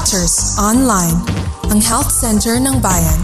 Doctors Online, ang health center ng bayan.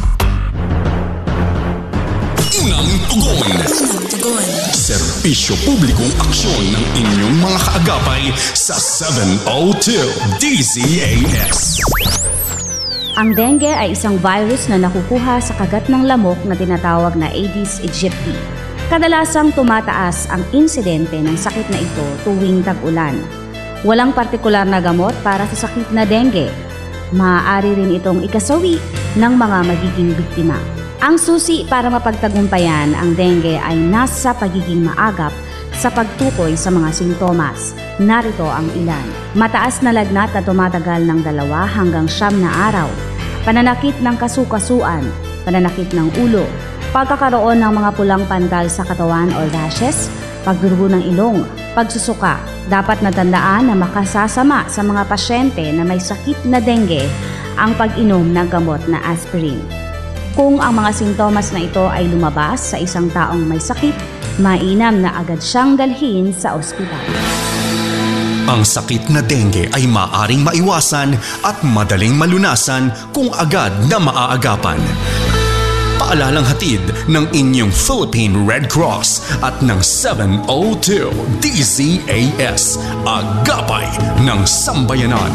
Unang tugon. Serbisyo publikong aksyon ng inyong mga kaagapay sa 702 DZAS. Ang dengue ay isang virus na nakukuha sa kagat ng lamok na tinatawag na Aedes aegypti. Kadalasang tumataas ang insidente ng sakit na ito tuwing tag-ulan. Walang partikular na gamot para sa sakit na dengue. Maaari rin itong ikasawi ng mga magiging biktima. Ang susi para mapagtagumpayan ang dengue ay nasa pagiging maagap sa pagtukoy sa mga sintomas. Narito ang ilan. Mataas na lagnat na tumatagal ng 2 hanggang 9 na araw. Pananakit ng kasukasuan, pananakit ng ulo, pagkakaroon ng mga pulang pantal sa katawan o rashes, pagdurugo ng ilong, pagsusuka. Dapat natandaan na makasasama sa mga pasyente na may sakit na dengue ang pag-inom ng gamot na aspirin. Kung ang mga sintomas na ito ay lumabas sa isang taong may sakit, mainam na agad siyang dalhin sa ospital. Ang sakit na dengue ay maaring maiwasan at madaling malunasan kung agad na maaagapan. Paalalang hatid ng inyong Philippine Red Cross at ng 702 DZAS, Agapay ng Sambayanan.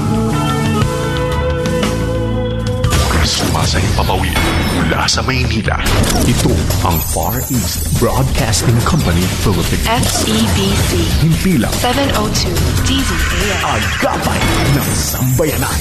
Sumasayang papawid mula sa Maynila. Ito ang Far East Broadcasting Company Philippines. FEBC. Himpilang 702 DZAS. Agapay ng Sambayanan.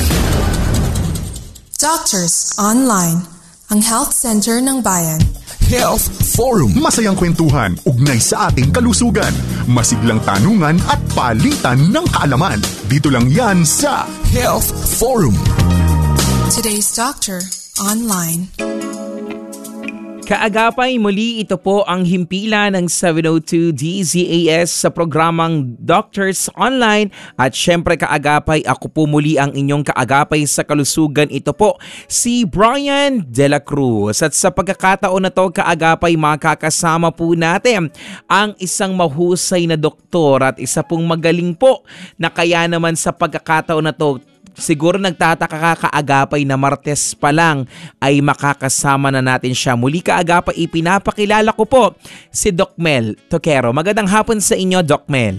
Doctors Online, ang health center ng bayan. Health Forum. Masayang kwentuhan, ugnay sa ating kalusugan. Masiglang tanungan at palitan ng kaalaman. Dito lang yan sa Health Forum. Today's Doctor Online. Kaagapay, muli ito po ang himpila ng 702 DZAS sa programang Doctors Online. At syempre kaagapay, ako po muli ang inyong kaagapay sa kalusugan. Ito po si Brian De La Cruz. At sa pagkakataon na to, kaagapay, makakasama po natin ang isang mahusay na doktor at isa pong magaling po na kaya naman sa pagkakataon na to, siguro nagtataka ka kaagapay na Martes pa lang ay makakasama na natin siya. Muli kaagapay, ipinapakilala ko po si Doc Mel Toquero. Magandang hapon sa inyo, Doc Mel.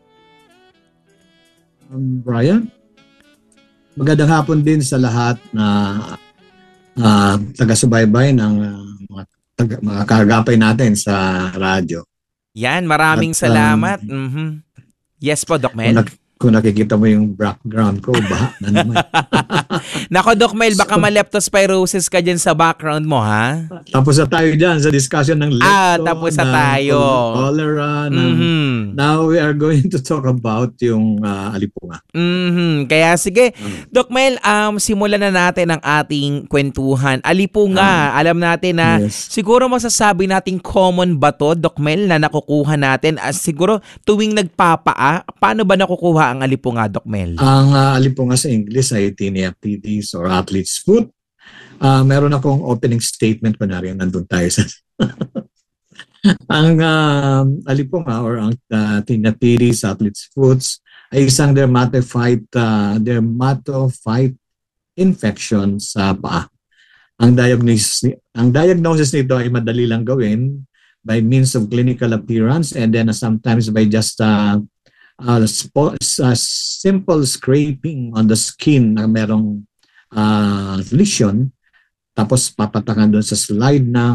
Brian, magandang hapon din sa lahat na taga-subaybay ng mga kaagapay natin sa radyo. Yan, maraming salamat. Yes po, Doc Mel. Kung nakikita mo yung background ko, baha na naman. Nako, Doc Mel, baka ma-leptospirosis ka dyan sa background mo, ha? Tapos na tayo dyan sa discussion ng lepto, tapos na tayo. Cholera. Now we are going to talk about yung alipunga. Kaya sige, Doc Mel, simulan na natin ang ating kwentuhan. Alipunga, alam natin na siguro masasabi nating common ba to, Doc Mel, na nakukuha natin? Siguro tuwing nagpapaa, paano ba nakukuha ang alipunga, Doc Mel? Ang alipunga sa English ay tinea pedis or athlete's foot. Meron akong opening statement pa na rin, nandun tayo sa... Ang alipunga or ang tinea pedis, athlete's foot ay isang dermatophyte infection sa paa. Ang diagnosis nito ay madali lang gawin by means of clinical appearance and then sometimes by just simple scraping on the skin na merong lesion, tapos papatakan doon sa slide ng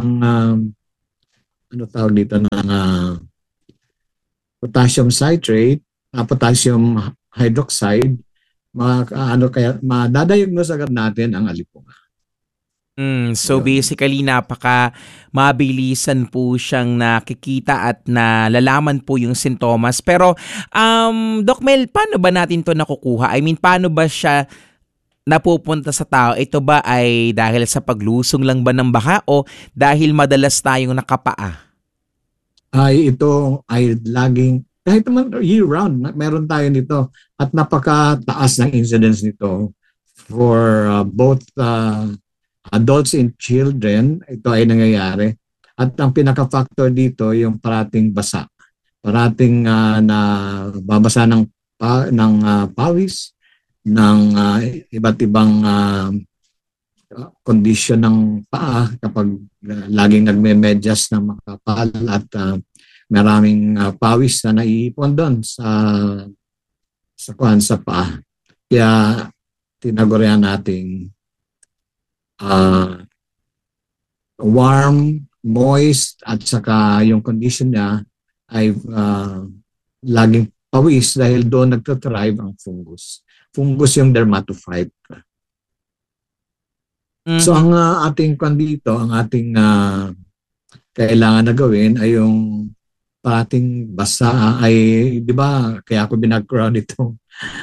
potassium citrate, potassium hydroxide, kaya madadiagnose agad natin ang alipunga. So basically napaka mabilisan po siyang nakikita at nalalaman po yung sintomas. Pero Doc Mel, paano ba natin to nakukuha? I mean, paano ba siya napupunta sa tao? Ito ba ay dahil sa paglusong lang ba ng baha o dahil madalas tayong nakapaa? Ito ay laging, kahit naman year-round, meron tayo nito at napakataas ng incidence nito for both adults and children. Ito ay nangyayari. At ang pinaka-factor dito, yung parating basa. Parating na babasa ng pawis, ng iba't ibang kondisyon ng paa kapag laging nagme-medyas na makapal at maraming pawis na naiipon doon sa paa. Kaya tinagurian nating warm, moist, at saka yung condition niya ay laging pawis dahil doon nagtatrive ang fungus. Fungus yung dermatophyte. Mm-hmm. So ang ating dito, ang ating kailangan na gawin ay yung parating basa ay, di ba, kaya ako binag-ground itong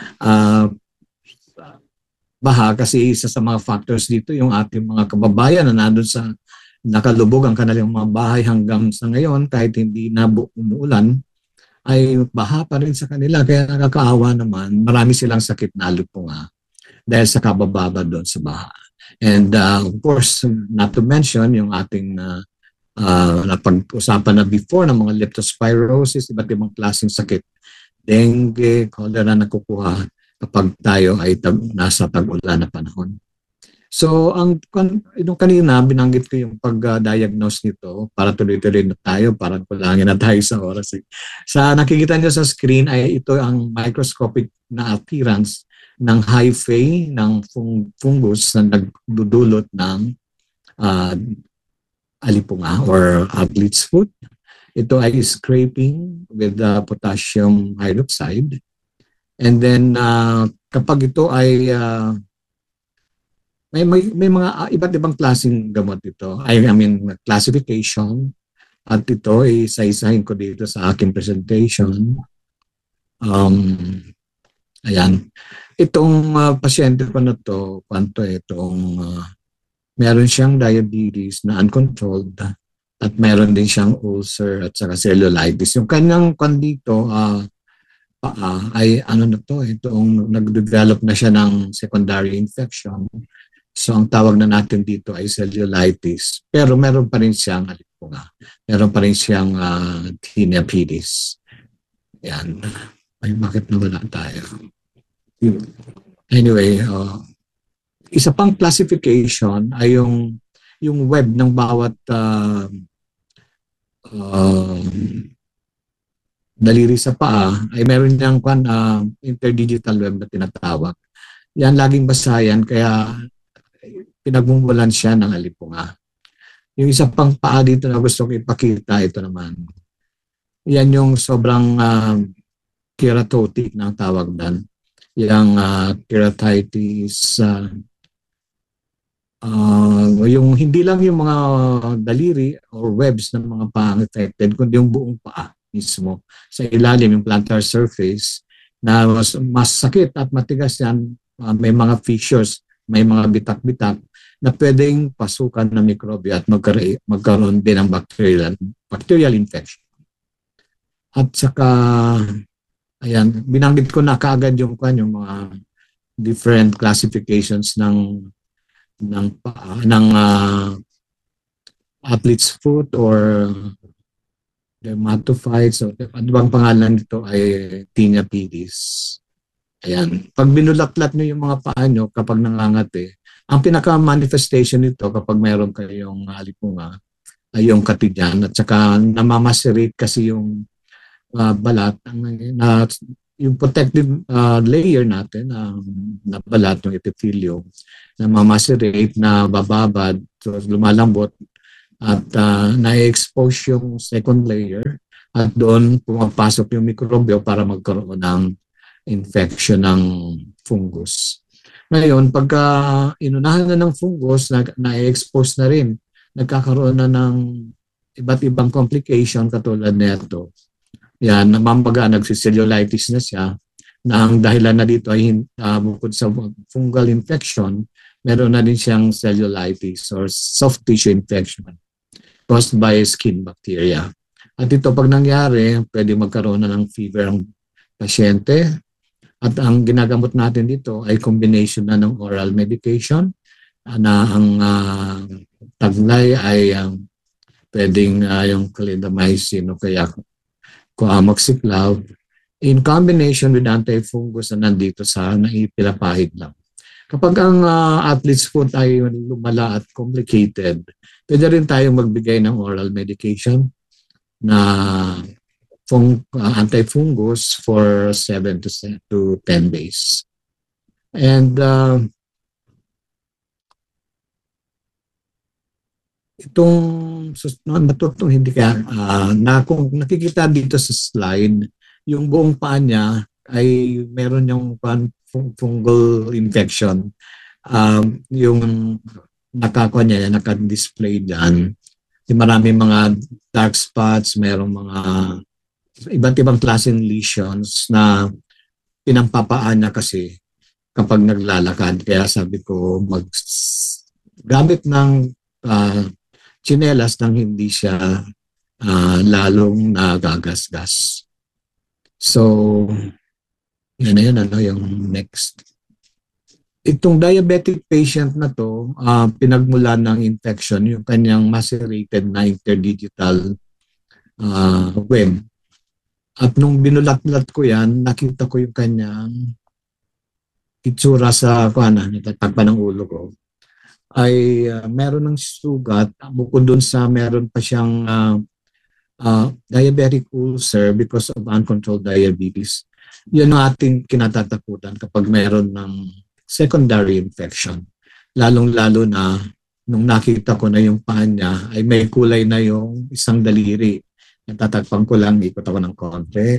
baha kasi isa sa mga factors dito yung ating mga kababayan na nandun sa nakalubog ang kanilang mga bahay hanggang sa ngayon kahit hindi na umuulan ay baha pa rin sa kanila kaya nakakaawa naman. Marami silang sakit na lipunga dahil sa kabababa doon sa baha. And of course, not to mention yung ating napag-usapan na before ng mga leptospirosis, iba't ibang klaseng sakit, dengue, cholera na kukuha kapag tayo ay nasa tag-ulan na panahon. So, yung kanina, binanggit ko yung pag-diagnose nito para tuloy-tuloy na tayo, parang kulangin na tayo sa oras. Sa nakikita niyo sa screen ay ito ang microscopic na appearance ng hyphae ng fungus na nagdudulot ng alipunga or athlete's foot. Ito ay scraping with potassium hydroxide. And then kapag ito ay may mga iba't ibang klaseng gamot ito. I mean classification. At ito ay isa-isahin ko dito sa aking presentation. Ayan. Itong pasyente ko na to, meron siyang diabetes na uncontrolled at meron din siyang ulcer at saka cellulitis. Yung kanyang dito, paa ay itong nag-develop na siya ng secondary infection. So ang tawag na natin dito ay cellulitis. Pero meron pa rin siyang alipunga. Meron pa rin siyang tinea pedis. Yan. Ay, bakit nawala tayo? Anyway, isa pang classification ay yung web ng bawat daliri sa paa ay meron niyang interdigital web na tinatawag. Yan laging basayan kaya pinagmumulan siya ng alipunga. Yung isa pang paa dito na gusto kong ipakita, ito naman. Yan yung sobrang keratotic na tawag dan. Yung keratitis, yung hindi lang yung mga daliri or webs ng mga paa affected, kundi yung buong paa mismo. Sa ilalim, yung plantar surface, na mas sakit at matigas yan, may mga fissures, may mga bitak-bitak na pwedeng pasukan ng mikrobyo at magkaroon din ng bacterial infection. At saka, ayan, binanggit ko na kaagad yung mga different classifications ng athlete's foot or dermatophytes. So, ano bang pangalan nito ay tinea pedis. Ayan. Pag binulatlat nyo yung mga paa nyo kapag nangangati, ang pinaka-manifestation nito kapag mayroon kayong alipunga ay yung katidyan at saka namamacerate kasi yung balat, yung protective layer natin na balat, yung epithelium, namamacerate, na bababad, so lumalambot at na-expose yung second layer at doon pumapasok yung mikrobyo para magkaroon ng infection ng fungus. Ngayon, pagka inunahan na ng fungus, na-expose na rin, nagkakaroon na ng iba't ibang complication katulad nito. Yan, namamaga, nagsicellulitis na siya, na ang dahilan na dito ay bukod sa fungal infection, meron na din siyang cellulitis or soft tissue infection caused by skin bacteria. At ito pag nangyari, pwede magkaroon na ng fever ang pasyente. At ang ginagamot natin dito ay combination na ng oral medication na ang taglay ay pwedeng yung clindamycin o kaya Coamoxiclav. in combination with antifungus na nandito sa naipilapahid lang. Kapag ang athlete's foot ay lumala at complicated, pwede rin tayong magbigay ng oral medication na antifungus for 7 to 10 days. And hindi kaya kung nakikita dito sa slide, yung buong paa niya ay meron yung fungal infection. Yung naka-display dyan. Maraming mga dark spots, merong mga iba't ibang klaseng lesions na pinampapaan niya kasi kapag naglalakad. Kaya sabi ko, gamit ng tsinelas nang hindi siya lalong nagagasgas. So, yan na yun, yung next. Itong diabetic patient na to, pinagmulan ng infection, yung kanyang macerated na interdigital web. At nung binulat-lat ko yan, nakita ko yung kanyang itsura sa natatagpan ng ulo ko. Ay meron ng sugat, bukod dun sa meron pa siyang diabetic ulcer because of uncontrolled diabetes. Yan ang ating kinatatakutan kapag meron ng secondary infection. Lalong-lalo na nung nakita ko na yung paa niya ay may kulay na yung isang daliri. Natatakpan ko lang, ikot ako ng konti.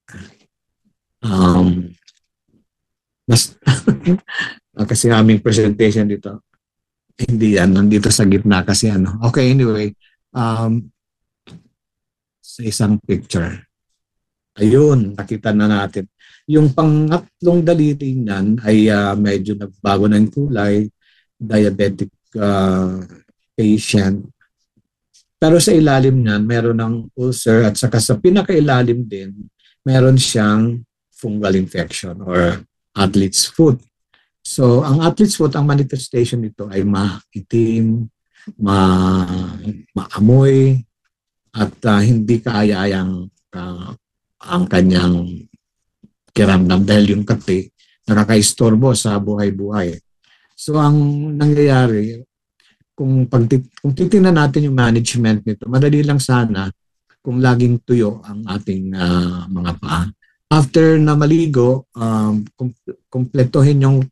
Kasi aming presentation dito, hindi yan, nandito sa gitna kasi Okay, anyway, sa isang picture. Ayun, nakita na natin. Yung pangatlong daliri niyan ay medyo nagbago ng kulay, diabetic patient. Pero sa ilalim niyan, meron ng ulcer at saka sa pinakailalim din, meron siyang fungal infection or athlete's foot. So, ang athlete's foot, ang manifestation nito ay maitim, maamoy, at hindi kaaya-ayang ang kanyang kiramdam dahil yung kati nakakaistorbo sa buhay-buhay. So, ang nangyayari, kung titingnan natin yung management nito, madali lang sana kung laging tuyo ang ating mga paa. After na maligo, kumpletuhin yung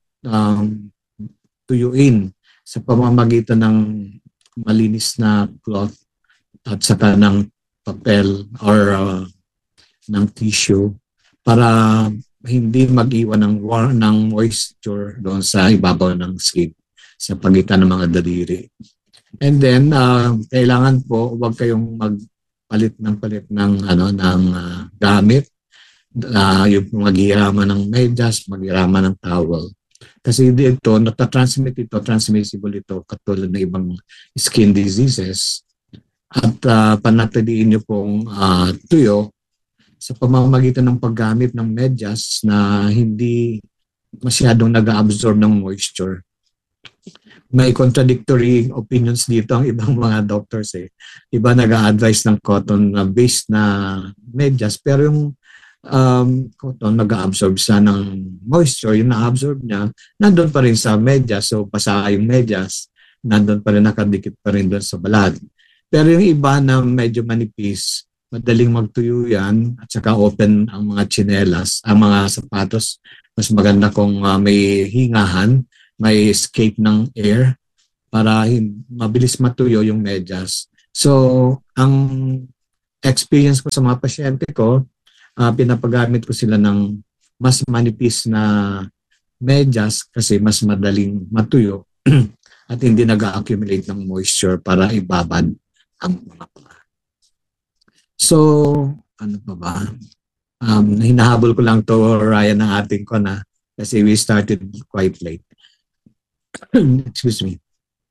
tuyuin sa pamamagitan ng malinis na cloth at saka ng papel or ng tissue para hindi mag-iwan ng moisture doon sa ibabaw ng skin sa pagitan ng mga daliri. And then kailangan po huwag kayong magpalit ng gamit. Yung maghihiraman ng medyas, maghihiraman ng towel. Kasi dito, transmissible ito katulad ng ibang skin diseases. At panatiliin nyo pong tuyo sa pamamagitan ng paggamit ng medyas na hindi masyadong nag-absorb ng moisture. May contradictory opinions dito ang ibang mga doctors. Iba nag-a-advise ng cotton-based na medyas, pero yung cotton nag-absorb siya ng moisture, yung na-absorb niya, nandun pa rin sa medyas, so basa yung medyas, nandun pa rin, nakadikit pa rin doon sa balat. Pero yung iba na medyo manipis, madaling magtuyo yan, at saka open ang mga tsinelas, ang mga sapatos, mas maganda kung may hingahan, may escape ng air, para mabilis matuyo yung medyas. So, ang experience ko sa mga pasyente ko, pinapagamit ko sila ng mas manipis na medyas kasi mas madaling matuyo at hindi nag-accumulate ng moisture para ibabad ang mga paa. So, ano pa ba? Hinahabol ko lang to, Ryan, ng ating ko na kasi we started quite late. Excuse me.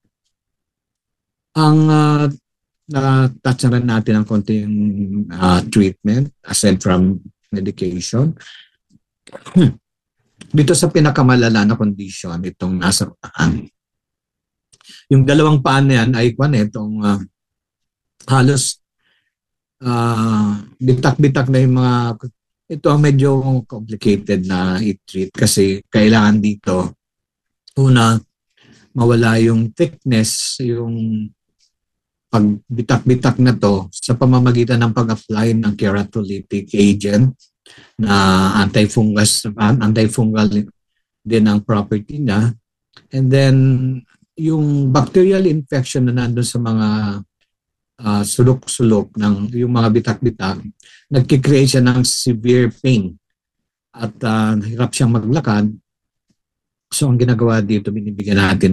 Ang na-touch na natin ang konting treatment aside from medication. Dito sa pinakamalala na condition, itong nasa paan. Yung dalawang paan na yan ay itong halos bitak-bitak na yung mga ito ang medyo complicated na i-treat kasi kailangan dito, una, mawala yung thickness, yung pagbitak-bitak na to sa pamamagitan ng pag-apply ng keratolytic agent na antifungal din ang property niya. And then, yung bacterial infection na nandun sa mga sulok-sulok ng yung mga bitak-bitak, nagkikreate siya ng severe pain at hirap siyang maglakad. So, ang ginagawa dito, binibigyan natin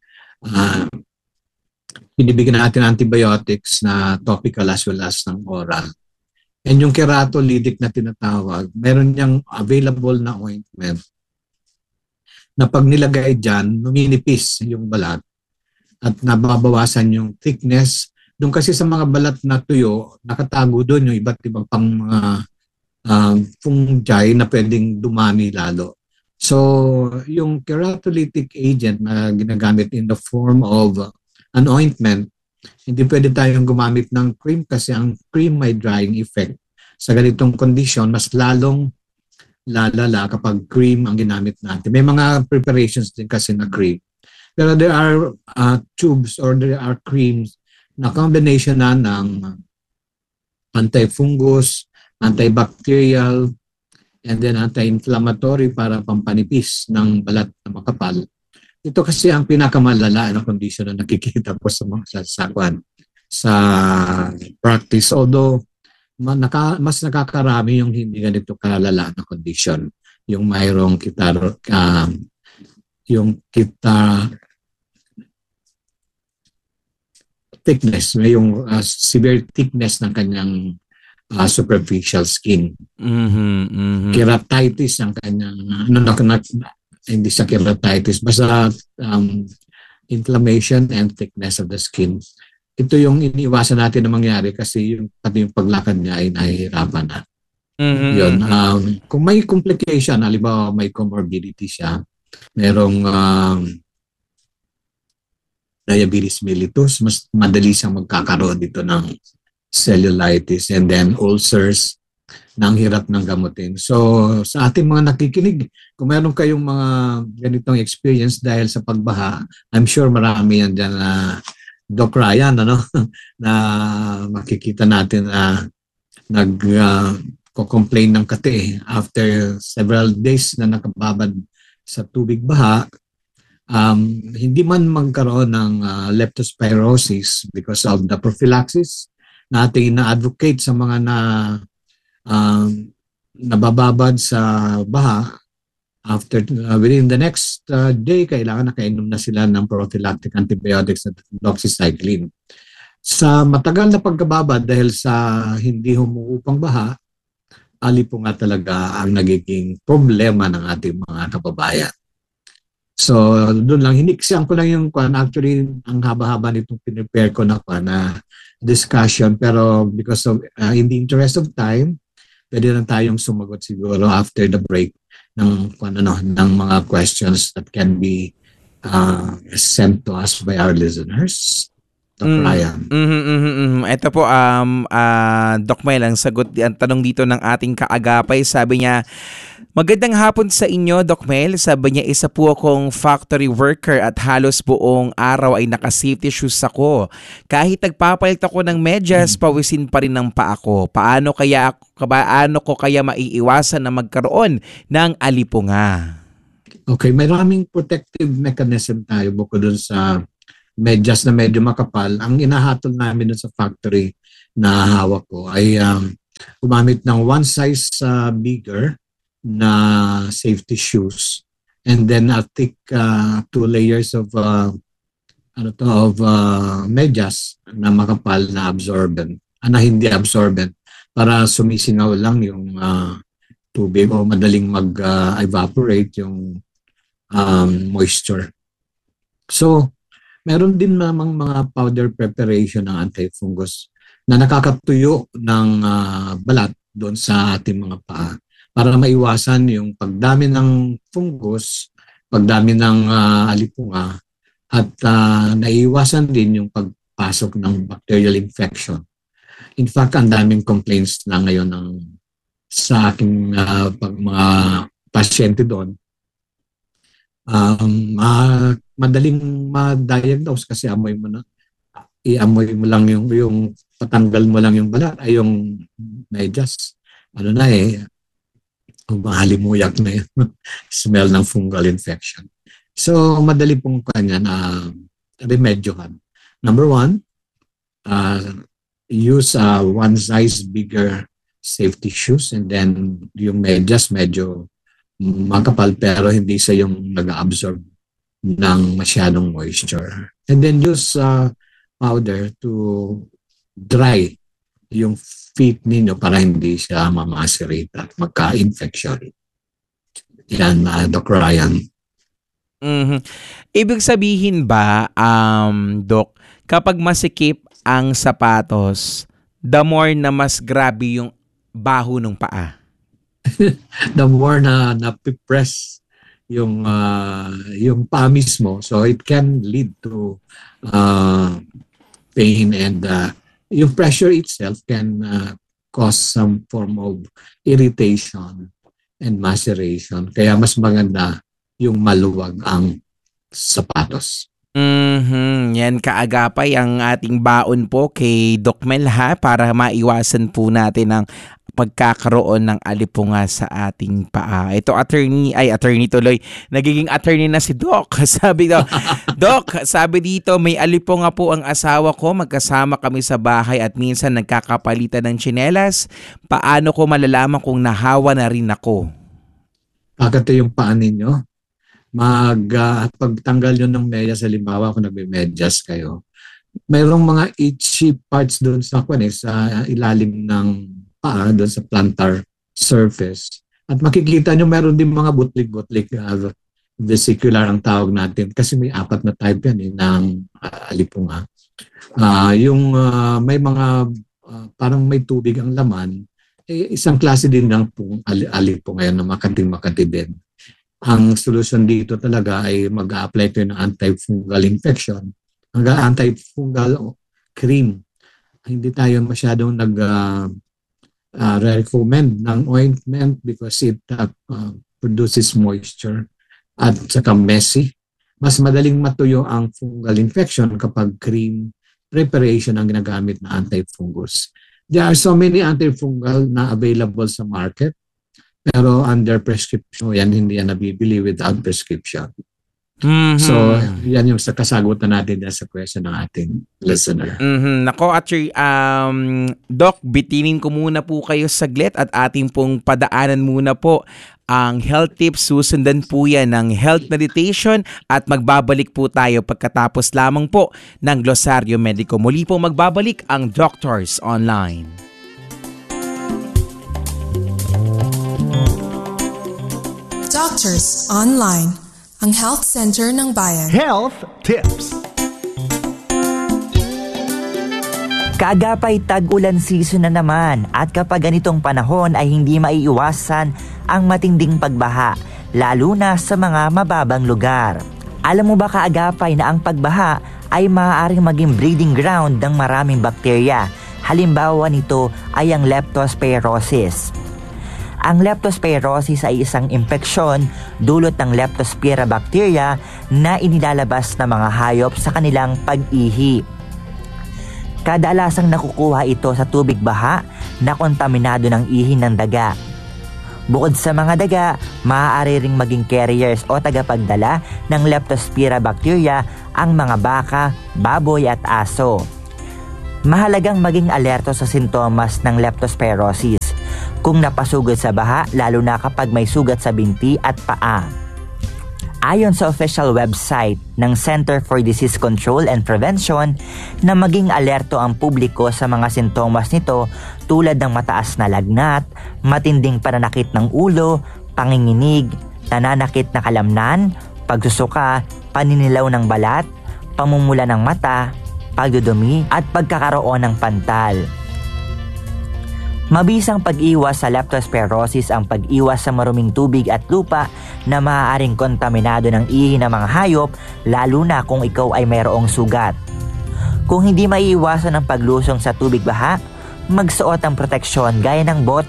antibiotics na topical as well as ng oral. And yung keratolytic na tinatawag, meron niyang available na ointment na pag nilagay dyan, numinipis yung balat at nababawasan yung thickness. Doon kasi sa mga balat na tuyo, nakatago doon yung iba't ibang pang mga fungi na pwedeng dumami lalo. So, yung keratolytic agent na ginagamit in the form of an ointment, hindi pwede tayong gumamit ng cream kasi ang cream may drying effect. Sa ganitong condition, mas lalong lalala kapag cream ang ginamit natin. May mga preparations din kasi na cream. Pero there are tubes or there are creams na combination na ng anti-fungus, antibacterial, and then anti-inflammatory para pampanipis ng balat na makapal. Ito kasi ang pinakamalala na condition na nakikita ko sa mga sasakwan sa practice. Although, mas nakakarami yung hindi ganito kalala na condition. Yung mayroong thickness, may yung severe thickness ng kanyang superficial skin. Keratitis ang kanyang, hindi sa keratitis, basta inflammation and thickness of the skin. Ito yung iniiwasan natin na mangyari kasi pati yung paglakad niya ay nahihirapan na. Yun. Kung may complication, halimbawa may comorbidity siya, merong diabetes mellitus, mas madali siyang magkakaroon dito ng cellulitis and then ulcers na ang hirap ng gamutin. So, sa ating mga nakikinig, kung meron kayong mga ganitong experience dahil sa pagbaha, I'm sure marami yan dyan na Doc Ryan, na makikita natin na nag-complain ng kati after several days na nakababad sa tubig baha. Hindi man magkaroon ng leptospirosis because of the prophylaxis na ating ina-advocate sa mga nabababad sa baha. After within the next day, kailangan nakainom na sila ng prophylactic antibiotics at doxycycline. Sa matagal na pagkababad dahil sa hindi humuupang baha, alipo nga talaga ang nagiging problema ng ating mga kababayan. So, doon lang, hiniksyan ko lang yung actually, ang haba-haba nitong pinipare ko na discussion. Pero because of, in the interest of time, pwede lang tayong sumagot siguro after the break ng mga questions that can be sent to us by our listeners. Dr. Ryan. Ito po, Doc Mel, ang tanong dito ng ating kaagapay, sabi niya, magandang hapon sa inyo, Doc Mel. Sabi niya, isa po akong factory worker at halos buong araw ay naka-safety shoes ako. Kahit nagpapalit ako ng medyas, pawisin pa rin ng paa ko. Paano ko kaya maiiwasan na magkaroon ng alipunga? Okay, maraming protective mechanism tayo bukod dun sa medyas na medyo makapal. Ang inahatol namin dun sa factory na hawak ko ay gumamit ng one size bigger na safety shoes, and then I'll take 2 layers of medyas na makapal na absorbent, na hindi absorbent, para sumisingaw lang yung tubig o madaling mag-evaporate yung moisture. So, meron din namang mga powder preparation ng antifungus na nakakatuyo ng balat doon sa ating mga paa, para maiwasan yung pagdami ng fungus, pagdami ng alipunga, at naiiwasan din yung pagpasok ng bacterial infection. In fact, ang daming complaints na ngayon ng sa aking mga pasyente doon, madaling ma-diagnose kasi iamoy mo lang yung patanggal mo lang yung balat, ay yung medyas, mahalimuyak na yun. Smell ng fungal infection. So, madali pong kanya na remedyohan. Number 1, use one size bigger safety shoes, and then yung medyas medyo makapal pero hindi siya yung nag-absorb ng masyadong moisture. And then use powder to dry yung feet ninyo para hindi siya mamacerate at magka-infection. Yan, Doc Ryan. Mm-hmm. Ibig sabihin ba, Doc, kapag masikip ang sapatos, the more na mas grabe yung baho ng paa? The more na napipress yung paa mismo, so it can lead to pain, and yung pressure itself can cause some form of irritation and maceration. Kaya mas maganda yung maluwag ang sapatos. Yan kaagapay ang ating baon po kay Doc Mel para maiwasan po natin ang pagkakaroon ng alipunga sa ating paa. Ito attorney tuloy. Nagiging attorney na si Doc. Sabi daw, Doc, sabi dito may alipunga po ang asawa ko. Magkasama kami sa bahay at minsan nagkakapalitan ng tsinelas. Paano ko malalaman kung nahawa na rin ako? Pagkato yung paa ninyo, pagtanggal nyo ng medyas, halimbawa kung nagme-medyas kayo, mayroong mga itchy parts doon sa ilalim ng paa, doon sa plantar surface. At makikita nyo meron din mga butlik-butlik, vesicular ang tawag natin, kasi may 4 na type yan ng alipunga. May mga parang may tubig ang laman, isang klase din ng alipunga yan na makati din. Ang solusyon dito talaga ay mag-a-apply tayo ng antifungal infection, antifungal cream. Hindi tayo masyadong recommend ng ointment because it produces moisture at saka messy. Mas madaling matuyo ang fungal infection kapag cream preparation ang ginagamit na antifungus. There are so many antifungal na available sa market, pero under prescription, hindi yan nabibili without prescription. Mm-hmm. So, yan yung kasagutan natin sa question ng ating listener. Mm-hmm. Nako, Doc, bitinin ko muna po kayo saglit at ating pong padaanan muna po ang health tips. Susundan po yan ng health meditation at magbabalik po tayo pagkatapos lamang po ng Glosaryo Mediko. Muli po magbabalik ang Doctors Online. Doctors Online, ang health center ng bayan. Health tips. Kaagapay tag-ulan season na naman at kapag ganitong panahon ay hindi maiiwasan ang matinding pagbaha, lalo na sa mga mababang lugar. Alam mo ba kaagapay na ang pagbaha ay maaaring maging breeding ground ng maraming bakterya? Halimbawa nito ay ang leptospirosis. Ang leptospirosis ay isang impeksyon dulot ng Leptospira bacteria na inilalabas ng mga hayop sa kanilang pag-ihi. Kadalasang nakukuha ito sa tubig baha na kontaminado ng ihi ng daga. Bukod sa mga daga, maaari ring maging carriers o tagapagdala ng Leptospira bacteria ang mga baka, baboy at aso. Mahalagang maging alerto sa sintomas ng leptospirosis kung napasugod sa baha, lalo na kapag may sugat sa binti at paa. Ayon sa official website ng Center for Disease Control and Prevention, na maging alerto ang publiko sa mga sintomas nito tulad ng mataas na lagnat, matinding pananakit ng ulo, panginginig, nananakit na kalamnan, pagsusuka, paninilaw ng balat, pamumula ng mata, pagdudumi at pagkakaroon ng pantal. Mabisang pag-iwas sa leptospirosis ang pag-iwas sa maruming tubig at lupa na maaaring kontaminado ng ihi ng mga hayop, lalo na kung ikaw ay mayroong sugat. Kung hindi maiiwasan ang paglusong sa tubig baha, magsuot ng proteksyon gaya ng bota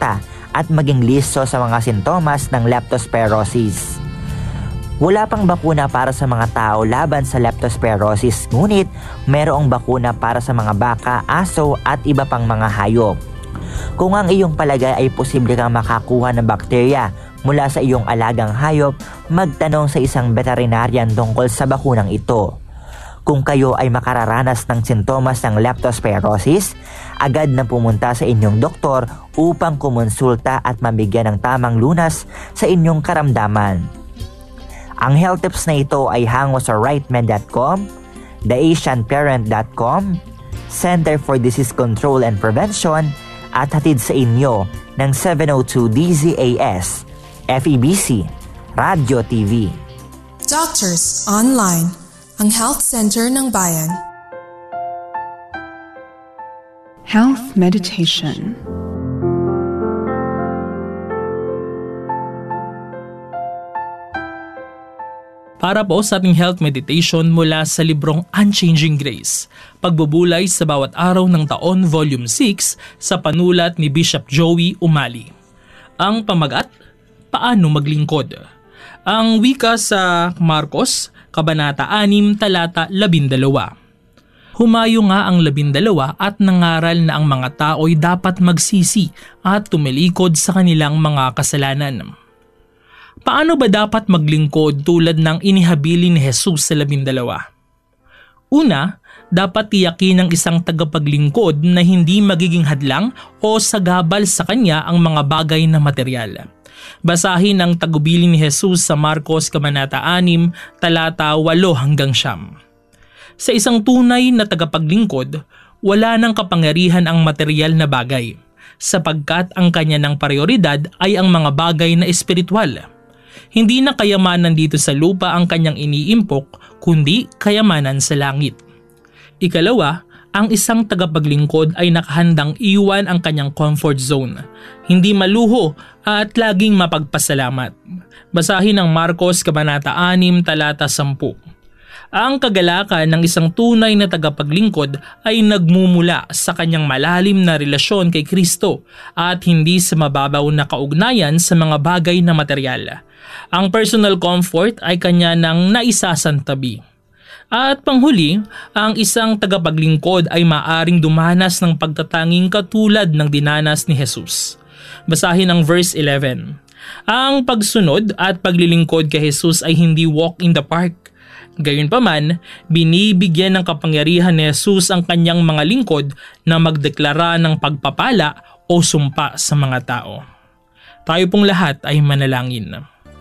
at maging listo sa mga sintomas ng leptospirosis. Wala pang bakuna para sa mga tao laban sa leptospirosis, ngunit mayroong bakuna para sa mga baka, aso at iba pang mga hayop. Kung ang iyong palagay ay posible kang makakuha ng bakterya mula sa iyong alagang hayop, magtanong sa isang veterinarian tungkol sa bakunang ito. Kung kayo ay makararanas ng sintomas ng leptospirosis, agad na pumunta sa inyong doktor upang kumonsulta at mabigyan ng tamang lunas sa inyong karamdaman. Ang health tips na ito ay hango sa rightmed.com, theasianparent.com, Center for Disease Control and Prevention at hatid sa inyo ng 702 DZAS, FEBC, Radio TV. Doctors Online, ang Health Center ng Bayan. Health Meditation. Para po sa ating health meditation mula sa librong Unchanging Grace, Pagbubulay sa Bawat Araw ng Taon Volume 6 sa panulat ni Bishop Joey Umali. Ang pamagat, Paano Maglingkod? Ang wika sa Marcos, Kabanata 6, Talata 12. Humayo nga ang 12 at nangaral na ang mga tao'y dapat magsisi at tumilikod sa kanilang mga kasalanan. Paano ba dapat maglingkod tulad ng inihabili ni Jesus sa 12? Una, dapat tiyakin ng isang tagapaglingkod na hindi magiging hadlang o sagabal sa kanya ang mga bagay na materyal. Basahin ang tagubili ni Jesus sa Marcos Kabanata 6, Talata 8 hanggang 9. Sa isang tunay na tagapaglingkod, wala nang kapangyarihan ang materyal na bagay, sapagkat ang kanya ng prioridad ay ang mga bagay na espiritual. Hindi na kayamanan dito sa lupa ang kanyang iniimpok, kundi kayamanan sa langit. Ikalawa, ang isang tagapaglingkod ay nakahandang iwan ang kanyang comfort zone, hindi maluho at laging mapagpasalamat. Basahin ang Marcos Kabanata 6, Talata 10. Ang kagalakan ng isang tunay na tagapaglingkod ay nagmumula sa kanyang malalim na relasyon kay Kristo at hindi sa mababaw na kaugnayan sa mga bagay na materyal. Ang personal comfort ay kanya nang naisasantabi. At panghuli, ang isang tagapaglingkod ay maaring dumanas ng pagtatanging katulad ng dinanas ni Jesus. Basahin ang verse 11. Ang pagsunod at paglilingkod kay Jesus ay hindi walk in the park. Gayunpaman, binibigyan ng kapangyarihan ni Jesus ang kanyang mga lingkod na magdeklara ng pagpapala o sumpa sa mga tao. Tayo pong lahat ay manalangin.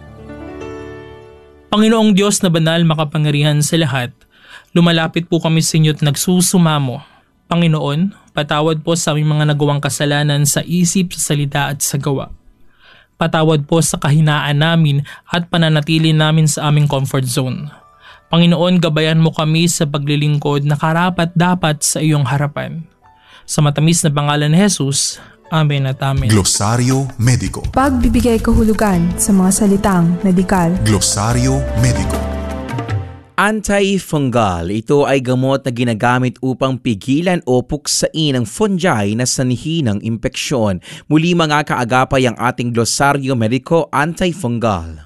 Panginoong Diyos na banal, makapangyarihan sa lahat, lumalapit po kami sa inyo at nagsusumamo. Panginoon, patawad po sa aming mga nagawang kasalanan sa isip, sa salita at sa gawa. Patawad po sa kahinaan namin at pananatili namin sa aming comfort zone. Panginoon, gabayan mo kami sa paglilingkod na karapat-dapat sa iyong harapan. Sa matamis na pangalan ni Jesus, Amen at Amen. Glosaryo Mediko. Pagbibigay kahulugan sa mga salitang medikal. Glosaryo Mediko. Antifungal, ito ay gamot na ginagamit upang pigilan o puksain ang fungi na sanhi ng impeksyon. Muli mga kaagapay ang ating Glosaryo Mediko, Antifungal.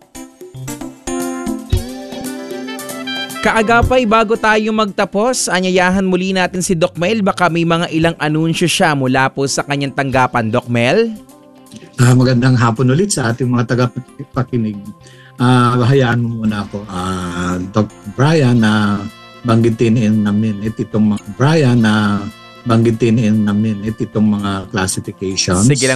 Kaagapay, bago tayo magtapos, anyayahan muli natin si Doc Mel. Baka may mga ilang anunsyo siya mula po sa kanyang tanggapan. Doc Mel? Magandang hapon ulit sa ating mga tagapakinig. Hayaan mo muna ako. Doc Brian, banggitin in a minute itong mga classifications. Sige lang.